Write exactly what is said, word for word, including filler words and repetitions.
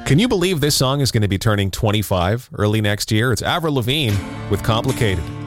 Can you believe this song is going to be turning twenty-five early next year? It's Avril Lavigne with Complicated.